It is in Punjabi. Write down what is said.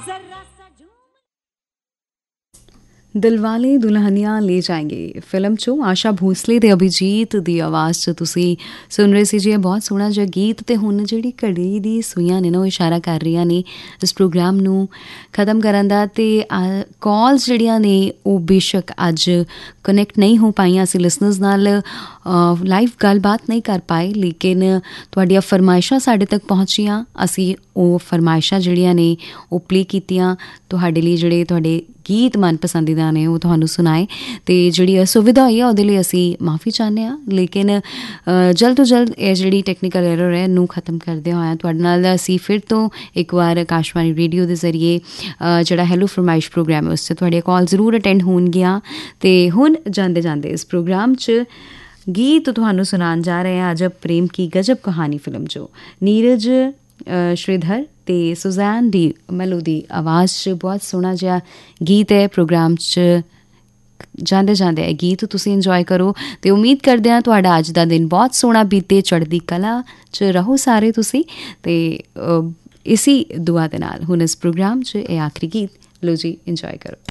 ਦਿਲਵਾਲੇ ਦੁਲਹਨੀਆਂ ਲੈ ਜਾਏਂਗੇ ਫਿਲਮ 'ਚੋਂ ਆਸ਼ਾ ਭੋਸਲੇ ਅਤੇ ਅਭਿਜੀਤ ਦੀ ਆਵਾਜ਼ 'ਚ ਤੁਸੀਂ ਸੁਣ ਰਹੇ ਸੀ ਜੀ। ਇਹ ਬਹੁਤ ਸੋਹਣਾ ਜਿਹਾ ਗੀਤ। ਅਤੇ ਹੁਣ ਜਿਹੜੀ ਘੜੀ ਦੀ ਸੂਈਆਂ ਨੇ ਨਾ ਉਹ ਇਸ਼ਾਰਾ ਕਰ ਰਹੀਆਂ ਨੇ ਇਸ ਪ੍ਰੋਗਰਾਮ ਨੂੰ ਖ਼ਤਮ ਕਰਨ ਦਾ। ਅਤੇ ਕਾਲਸ ਜਿਹੜੀਆਂ ਨੇ ਉਹ ਬੇਸ਼ੱਕ ਅੱਜ ਕਨੈਕਟ ਨਹੀਂ ਹੋ ਪਾਈਆਂ, ਅਸੀਂ ਲਿਸਨਰਸ ਨਾਲ ਲਾਈਵ ਗੱਲਬਾਤ ਨਹੀਂ ਕਰ ਪਾਏ, ਲੇਕਿਨ ਤੁਹਾਡੀਆਂ ਫਰਮਾਇਸ਼ਾਂ ਸਾਡੇ ਤੱਕ ਪਹੁੰਚੀਆਂ। ਅਸੀਂ ਉਹ ਫਰਮਾਇਸ਼ਾਂ ਜਿਹੜੀਆਂ ਨੇ ਉਹ ਪਲੇ ਕੀਤੀਆਂ ਤੁਹਾਡੇ ਲਈ। ਜਿਹੜੇ ਤੁਹਾਡੇ ਗੀਤ ਮਨਪਸੰਦੀਦਾ ਨੇ ਉਹ ਤੁਹਾਨੂੰ ਸੁਣਾਏ। ਅਤੇ ਜਿਹੜੀ ਅਸੁਵਿਧਾ ਹੋਈ ਆ ਉਹਦੇ ਲਈ ਅਸੀਂ ਮਾਫੀ ਚਾਹੁੰਦੇ ਹਾਂ, ਲੇਕਿਨ ਜਲਦ ਤੋਂ ਜਲਦ ਇਹ ਜਿਹੜੀ ਟੈਕਨੀਕਲ ਐਰਰ ਹੈ ਇਹਨੂੰ ਖਤਮ ਕਰਦੇ ਹੋਇਆ ਤੁਹਾਡੇ ਨਾਲ ਅਸੀਂ ਫਿਰ ਤੋਂ ਇੱਕ ਵਾਰ ਆਕਾਸ਼ਵਾਣੀ ਰੇਡੀਓ ਦੇ ਜ਼ਰੀਏ ਜਿਹੜਾ ਹੈਲੋ ਫਰਮਾਇਸ਼ ਪ੍ਰੋਗਰਾਮ ਹੈ ਉਸ 'ਚ ਤੁਹਾਡੀਆਂ ਕਾਲ ਜ਼ਰੂਰ ਅਟੈਂਡ ਹੋਣਗੀਆਂ। ਅਤੇ ਹੁਣ ਜਾਂਦੇ ਜਾਂਦੇ ਇਸ ਪ੍ਰੋਗਰਾਮ 'ਚ ਗੀਤ ਤੁਹਾਨੂੰ ਸੁਣਾਉਣ ਜਾ ਰਹੇ ਹਾਂ ਅਜਬ ਪ੍ਰੇਮ ਕੀ ਗਜਬ ਕਹਾਣੀ ਫਿਲਮ 'ਚੋਂ ਨੀਰਜ ਸ਼੍ਰੀਧਰ ਅਤੇ ਸੁਜ਼ੈਨ ਡੀ ਮੈਲੋ ਦੀ ਆਵਾਜ਼ 'ਚ ਬਹੁਤ ਸੋਹਣਾ ਜਿਹਾ ਗੀਤ ਹੈ। ਪ੍ਰੋਗਰਾਮ 'ਚ ਜਾਂਦੇ ਜਾਂਦੇ ਇਹ ਗੀਤ ਤੁਸੀਂ ਇੰਜੋਏ ਕਰੋ ਅਤੇ ਉਮੀਦ ਕਰਦੇ ਹਾਂ ਤੁਹਾਡਾ ਅੱਜ ਦਾ ਦਿਨ ਬਹੁਤ ਸੋਹਣਾ ਬੀਤੇ, ਚੜ੍ਹਦੀ ਕਲਾ 'ਚ ਰਹੋ ਸਾਰੇ ਤੁਸੀਂ। ਅਤੇ ਇਸੀ ਦੁਆ ਦੇ ਨਾਲ ਹੁਣ ਇਸ ਪ੍ਰੋਗਰਾਮ 'ਚ ਇਹ ਆਖਰੀ ਗੀਤ ਲਓ ਜੀ, ਇੰਜੋਏ ਕਰੋ।